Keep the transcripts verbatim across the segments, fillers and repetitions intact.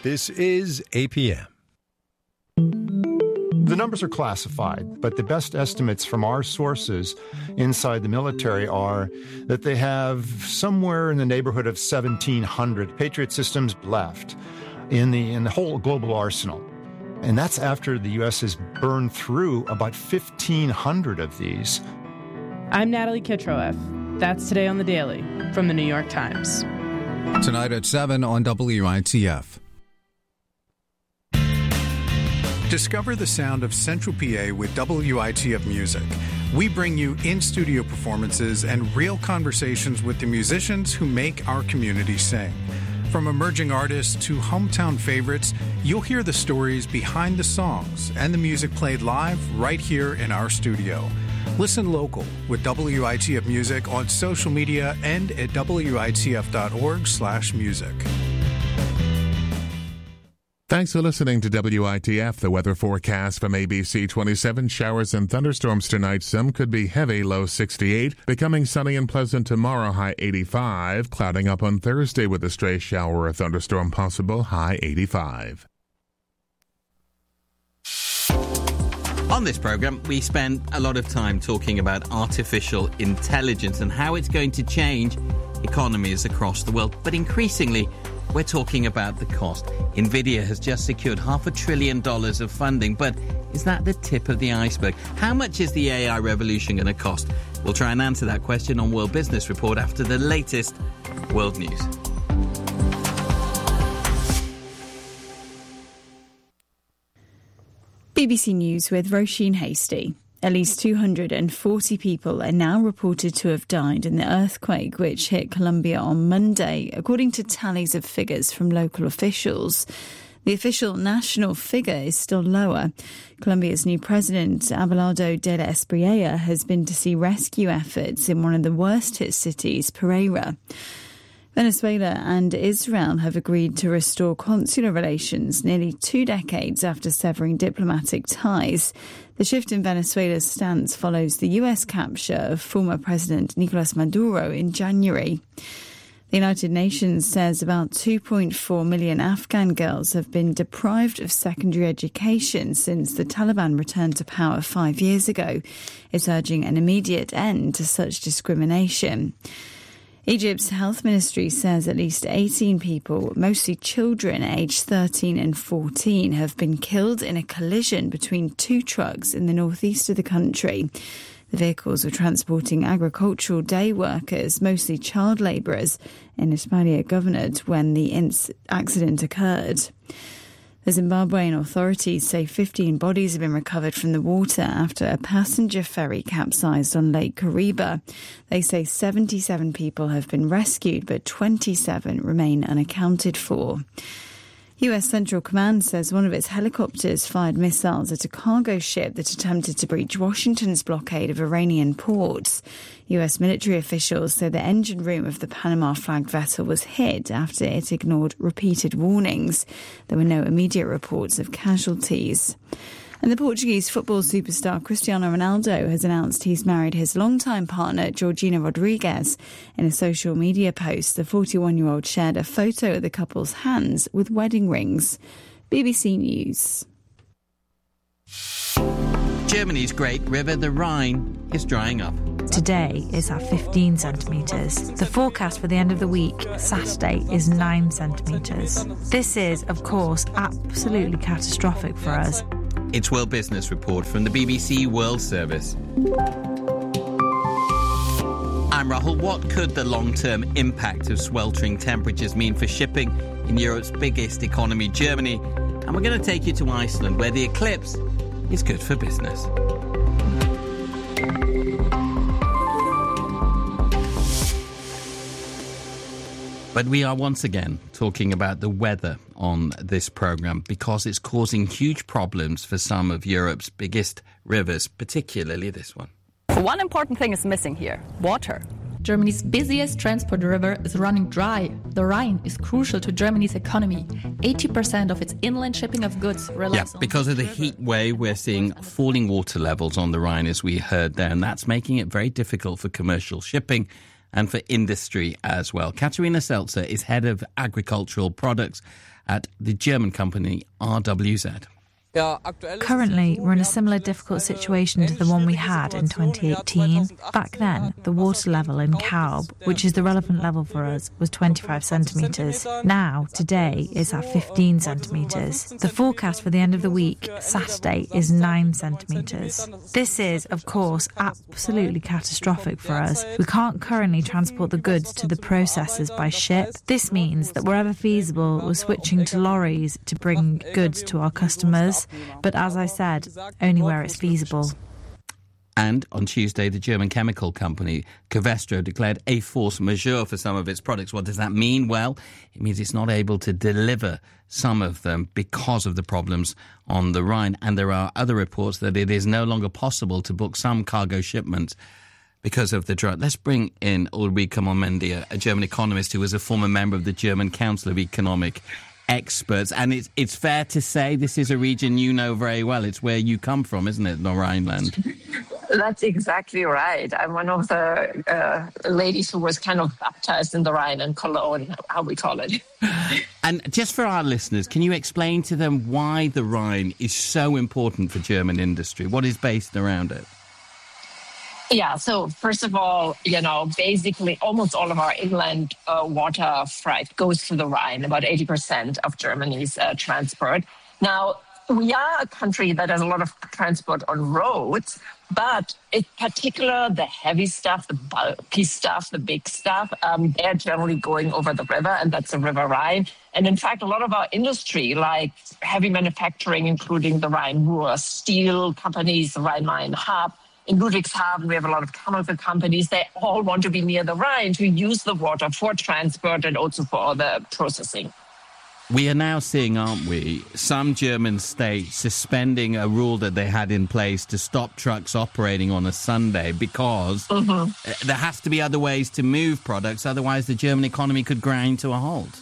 This is A P M. The numbers are classified, but the best estimates from our sources inside the military are that they have somewhere in the neighborhood of seventeen hundred Patriot systems left in the in the whole global arsenal. And that's after the U S has burned through about fifteen hundred of these. I'm Natalie Kitroeff. That's Today on the Daily from the New York Times. Tonight at seven on W I T F. Discover the sound of Central P A with W I T F Music. We bring you in-studio performances and real conversations with the musicians who make our community sing. From emerging artists to hometown favorites, you'll hear the stories behind the songs and the music played live right here in our studio. Listen local with W I T F Music on social media and at W I T F dot org slash music. Thanks for listening to W I T F, the weather forecast from A B C twenty-seven. Showers and thunderstorms tonight. Some could be heavy, low sixty-eight. Becoming sunny and pleasant tomorrow, high eighty-five. Clouding up on Thursday with a stray shower or thunderstorm possible, high eighty-five. On this program, we spend a lot of time talking about artificial intelligence and how it's going to change economies across the world. But increasingly, we're talking about the cost. NVIDIA has just secured half a trillion dollars of funding, but is that the tip of the iceberg? How much is the A I revolution going to cost? We'll try and answer that question on World Business Report after the latest world news. B B C News with Roisin Hastie. At least two hundred forty people are now reported to have died in the earthquake which hit Colombia on Monday, according to tallies of figures from local officials. The official national figure is still lower. Colombia's new president, Abelardo de la Espriella, has been to see rescue efforts in one of the worst-hit cities, Pereira. Venezuela and Israel have agreed to restore consular relations nearly two decades after severing diplomatic ties. The shift in Venezuela's stance follows the U S capture of former President Nicolas Maduro in January. The United Nations says about two point four million Afghan girls have been deprived of secondary education since the Taliban returned to power five years ago. It's urging an immediate end to such discrimination. Egypt's health ministry says at least eighteen people, mostly children aged thirteen and fourteen, have been killed in a collision between two trucks in the northeast of the country. The vehicles were transporting agricultural day workers, mostly child labourers, in Ismailia Governorate when the inc- accident occurred. The Zimbabwean authorities say fifteen bodies have been recovered from the water after a passenger ferry capsized on Lake Kariba. They say seventy-seven people have been rescued, but twenty-seven remain unaccounted for. U S Central Command says one of its helicopters fired missiles at a cargo ship that attempted to breach Washington's blockade of Iranian ports. U S military officials say the engine room of the Panama-flagged vessel was hit after it ignored repeated warnings. There were no immediate reports of casualties. And the Portuguese football superstar Cristiano Ronaldo has announced he's married his longtime partner, Georgina Rodriguez. In a social media post, the forty-one-year-old shared a photo of the couple's hands with wedding rings. B B C News. Germany's great river, the Rhine, is drying up. Today is at fifteen centimetres. The forecast for the end of the week, Saturday, is nine centimetres. This is, of course, absolutely catastrophic for us. It's World Business Report from the B B C World Service. I'm Rahul. What could the long-term impact of sweltering temperatures mean for shipping in Europe's biggest economy, Germany? And we're going to take you to Iceland, where the eclipse is good for business. But we are once again talking about the weather on this programme because it's causing huge problems for some of Europe's biggest rivers, particularly this one. One important thing is missing here: water. Germany's busiest transport river is running dry. The Rhine is crucial to Germany's economy. eighty percent of its inland shipping of goods relies yeah, on because of the heat wave, we're seeing falling water levels on the Rhine, as we heard there, and that's making it very difficult for commercial shipping and for industry as well. Katharina Seltzer is head of agricultural products at the German company R W Z. Currently, we're in a similar difficult situation to the one we had in twenty eighteen. Back then, the water level in Kalb, which is the relevant level for us, was twenty-five centimetres. Now, today, it's at fifteen centimetres. The forecast for the end of the week, Saturday, is nine centimetres. This is, of course, absolutely catastrophic for us. We can't currently transport the goods to the processors by ship. This means that wherever feasible, we're switching to lorries to bring goods to our customers. But as I said, only where it's feasible. And on Tuesday, the German chemical company Covestro declared a force majeure for some of its products. What does that mean? Well, it means it's not able to deliver some of them because of the problems on the Rhine. And there are other reports that it is no longer possible to book some cargo shipments because of the drought. Let's bring in Ulrike Mommendier, a German economist who was a former member of the German Council of Economic Experts. And it's it's fair to say this is a region you know very well. It's where you come from, isn't it, the Rhineland? That's exactly right. I'm one of the uh, ladies who was kind of baptized in the Rhine and Cologne, how we call it. And just for our listeners, can you explain to them why the Rhine is so important for German industry? What is based around it? Yeah, so first of all, you know, basically almost all of our inland uh, water freight goes through the Rhine, about eighty percent of Germany's uh, transport. Now, we are a country that has a lot of transport on roads, but in particular, the heavy stuff, the bulky stuff, the big stuff, um, they're generally going over the river, and that's the River Rhine. And in fact, a lot of our industry, like heavy manufacturing, including the Rhine-Ruhr steel companies, the Rhine-Main hub, in Ludwigshafen, we have a lot of chemical companies. They all want to be near the Rhine to use the water for transport and also for all the processing. We are now seeing, aren't we, some German states suspending a rule that they had in place to stop trucks operating on a Sunday because mm-hmm. there has to be other ways to move products. Otherwise, the German economy could grind to a halt.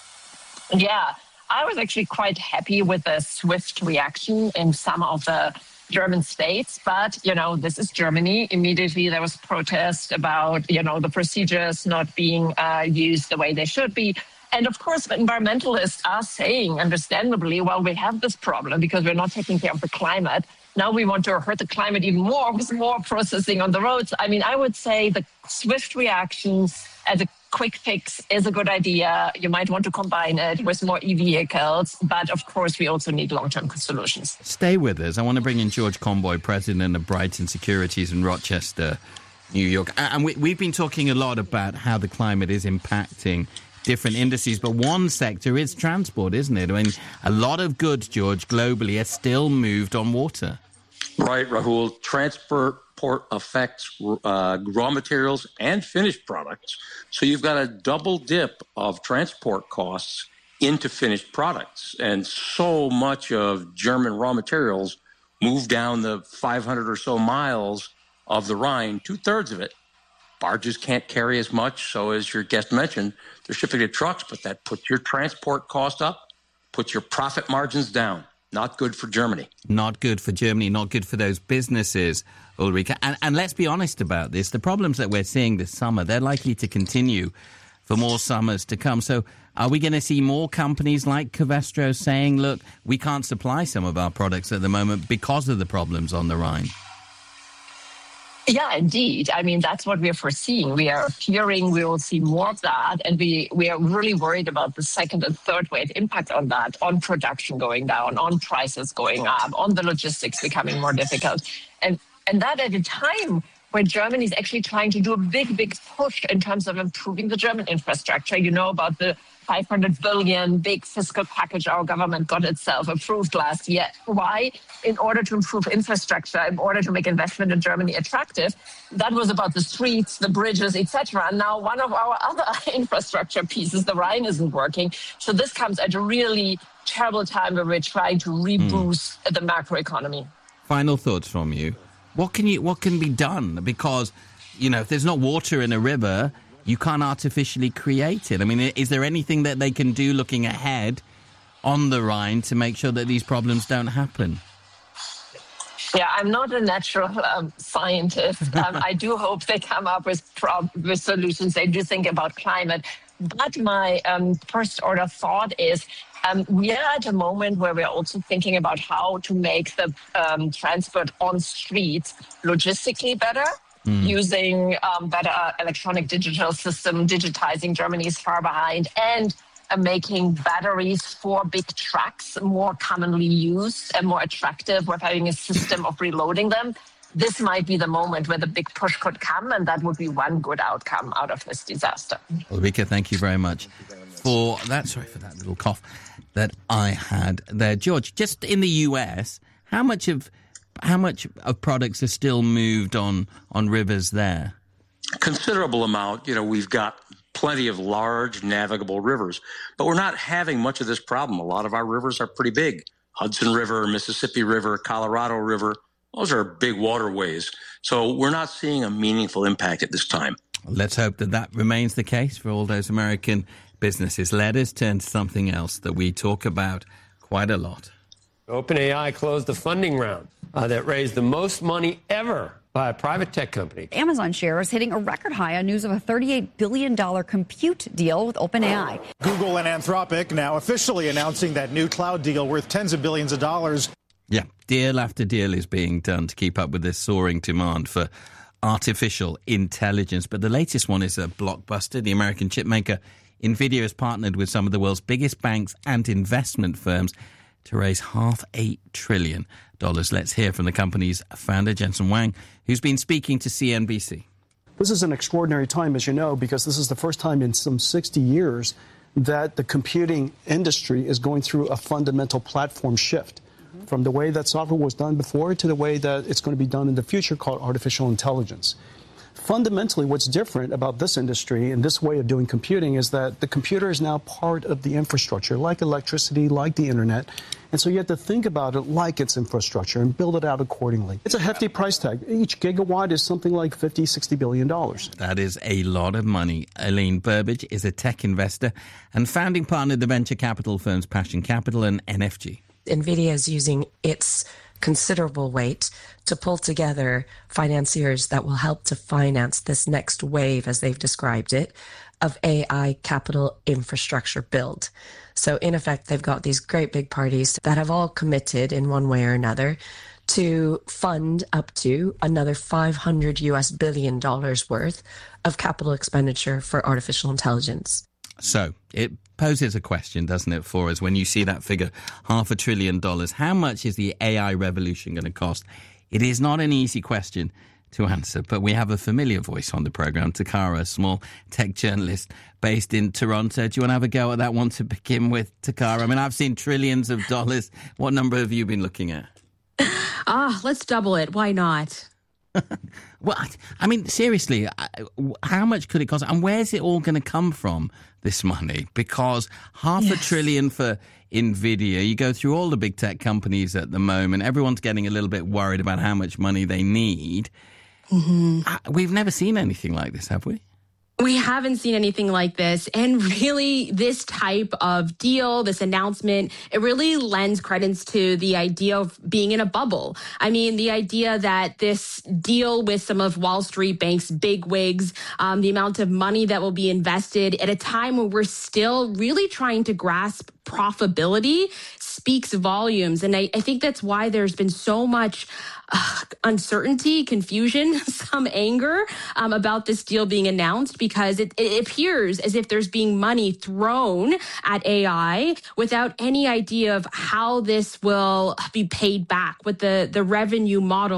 Yeah, I was actually quite happy with the swift reaction in some of the German states, but, you know, this is Germany. Immediately there was protest about, you know, the procedures not being uh, used the way they should be. And of course, the environmentalists are saying, understandably, well, we have this problem because we're not taking care of the climate. Now we want to hurt the climate even more with more processing on the roads. I mean, I would say the swift reaction as a quick fix is a good idea. You might want to combine it with more e-vehicles, but of course we also need long-term solutions. Stay with us. I want to bring in George Comboy, president of Brighton Securities in Rochester, New York. And we, we've been talking a lot about how the climate is impacting different industries, but one sector is transport, isn't it? I mean, a lot of goods, George, globally are still moved on water. Right, Rahul. Transport affects uh, raw materials and finished products. So you've got a double dip of transport costs into finished products. And so much of German raw materials move down the five hundred or so miles of the Rhine, two-thirds of it. Barges can't carry as much. So as your guest mentioned, they're shipping to trucks, but that puts your transport cost up, puts your profit margins down. Not good for Germany. Not good for Germany, not good for those businesses, Ulrike. And, and let's be honest about this. The problems that we're seeing this summer, they're likely to continue for more summers to come. So are we going to see more companies like Covestro saying, look, we can't supply some of our products at the moment because of the problems on the Rhine? Yeah, indeed. I mean, that's what we're foreseeing. We are fearing we will see more of that. And we, we are really worried about the second and third wave impact on that, on production going down, on prices going up, on the logistics becoming more difficult. And, and that at a time when Germany is actually trying to do a big, big push in terms of improving the German infrastructure. You know about the five hundred billion big fiscal package our government got itself approved last year. Why? In order to improve infrastructure, in order to make investment in Germany attractive. That was about the streets, the bridges, et cetera. And now one of our other infrastructure pieces, the Rhine, isn't working. So this comes at a really terrible time where we're trying to reboost mm. the macroeconomy. Final thoughts from you. What can you? What can be done? Because, you know, if there's not water in a river, you can't artificially create it. I mean, is there anything that they can do looking ahead on the Rhine to make sure that these problems don't happen? Yeah, I'm not a natural um, scientist. Um, I do hope they come up with, prob- with solutions. They do think about climate. But my um, first order thought is um, we are at a moment where we're also thinking about how to make the um, transport on streets logistically better. Mm. Using um, better electronic digital system, digitizing Germany is far behind, and uh, making batteries for big trucks more commonly used and more attractive with having a system of reloading them. This might be the moment where the big push could come, and that would be one good outcome out of this disaster. Ulrike, thank you very much for that. Sorry for that little cough that I had there. George, just in the U S, how much of How much of products are still moved on, on rivers there? Considerable amount. You know, we've got plenty of large navigable rivers, but we're not having much of this problem. A lot of our rivers are pretty big. Hudson River, Mississippi River, Colorado River, those are big waterways. So we're not seeing a meaningful impact at this time. Let's hope that that remains the case for all those American businesses. Let us turn to something else that we talk about quite a lot. OpenAI closed the funding round uh, that raised the most money ever by a private tech company. Amazon shares hitting a record high on news of a thirty-eight billion dollars compute deal with OpenAI. Google and Anthropic now officially announcing that new cloud deal worth tens of billions of dollars. Yeah, deal after deal is being done to keep up with this soaring demand for artificial intelligence. But the latest one is a blockbuster. The American chipmaker NVIDIA has partnered with some of the world's biggest banks and investment firms to raise half a trillion dollars. Let's hear from the company's founder, Jensen Huang, who's been speaking to C N B C. This is an extraordinary time, as you know, because this is the first time in some sixty years that the computing industry is going through a fundamental platform shift from the way that software was done before to the way that it's going to be done in the future, called artificial intelligence. Fundamentally, what's different about this industry and this way of doing computing is that the computer is now part of the infrastructure, like electricity, like the internet. And so you have to think about it like its infrastructure and build it out accordingly. It's a hefty price tag. Each gigawatt is something like fifty, sixty billion dollars. That is a lot of money. Elaine Burbidge is a tech investor and founding partner of the venture capital firms Passion Capital and N F G. NVIDIA is using its considerable weight to pull together financiers that will help to finance this next wave, as they've described it, of A I capital infrastructure build. So in effect, they've got these great big parties that have all committed in one way or another to fund up to another five hundred U S billion dollars worth of capital expenditure for artificial intelligence. So it poses a question, doesn't it, for us when you see that figure, half a trillion dollars. How much is the A I revolution going to cost? It is not an easy question to answer, but we have a familiar voice on the program, Takara, a small tech journalist based in Toronto. Do you want to have a go at that one to begin with, Takara? I mean, I've seen trillions of dollars. What number have you been looking at? Ah, let's double it. Why not? Well, I mean, seriously, how much could it cost? And where's it all going to come from, this money? Because half yes. a trillion for NVIDIA, you go through all the big tech companies at the moment, everyone's getting a little bit worried about how much money they need. Mm-hmm. We've never seen anything like this, have we? We haven't seen anything like this. And really, this type of deal, this announcement, it really lends credence to the idea of being in a bubble. I mean, the idea that this deal with some of Wall Street Bank's bigwigs, um, the amount of money that will be invested at a time when we're still really trying to grasp profitability speaks volumes. And I, I think that's why there's been so much uh, uncertainty, confusion, some anger um, about this deal being announced, because it, it appears as if there's being money thrown at A I without any idea of how this will be paid back, what the, the revenue model